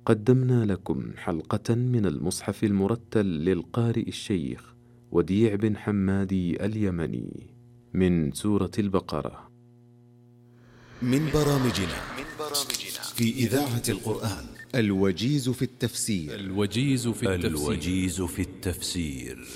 قدمنا لكم حلقة من المصحف المرتل للقارئ الشيخ وديع بن حمادي اليمني من سورة البقرة. من برامجنا في إذاعة القرآن الوجيز في التفسير. الوجيز في التفسير.